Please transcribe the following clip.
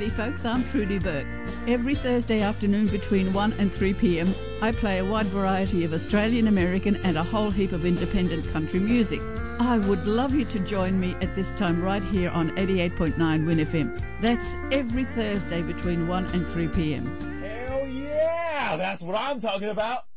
Howdy folks, I'm Trudy Burke. Every Thursday afternoon between 1 and 3 p.m, I play a wide variety of Australian, American and a whole heap of independent country music. I would love you to join me at this time right here on 88.9 Win FM. That's every Thursday between 1 and 3 p.m. Hell yeah! That's what I'm talking about.